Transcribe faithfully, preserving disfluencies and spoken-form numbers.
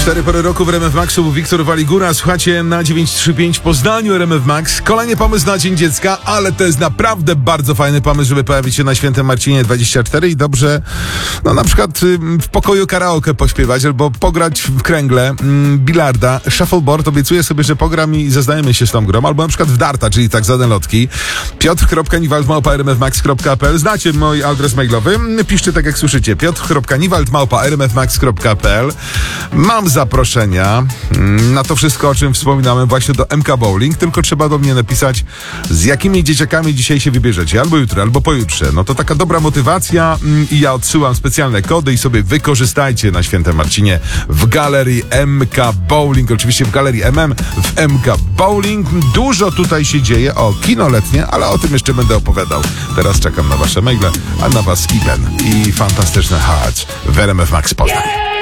Cztery pory roku w R M F Maxu. Wiktor Waligura. Słuchacie na dziewięć trzy pięć w Poznaniu R M F Max. Kolejny pomysł na Dzień Dziecka, ale to jest naprawdę bardzo fajny pomysł, żeby pojawić się na Świętym Marcinie dwadzieścia cztery i dobrze, no na przykład w pokoju karaoke pośpiewać albo pograć w kręgle, bilarda, shuffleboard. Obiecuję sobie, że pogram i zaznajemy się z tą grą, albo na przykład w darta, czyli tak zwane lotki. piotr kropka niwald małpa r m f max kropka p l. Znacie mój adres mailowy. Piszcie tak jak słyszycie. piotr kropka niwald małpa r m f max kropka p l. Mam zaproszenia na to wszystko, o czym wspominałem, właśnie do M K Bowling, tylko trzeba do mnie napisać, z jakimi dzieciakami dzisiaj się wybierzecie, albo jutro, albo pojutrze. No to taka dobra motywacja i ja odsyłam specjalne kody i sobie wykorzystajcie na Świętym Marcinie w galerii M K Bowling, oczywiście w galerii M M w M K Bowling. Dużo tutaj się dzieje, o, kino letnie, ale o tym jeszcze będę opowiadał. Teraz czekam na wasze maile, a na was Kiben i fantastyczne Hearts w R M F Max Poznań.